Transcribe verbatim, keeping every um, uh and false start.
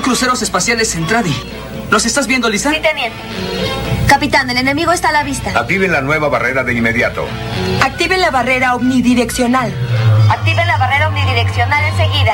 cruceros espaciales Centradi. ¿Los estás viendo, Lisa? Sí, teniente. Capitán, el enemigo está a la vista. Activen la nueva barrera de inmediato. Activen la barrera omnidireccional. Activen la barrera omnidireccional enseguida.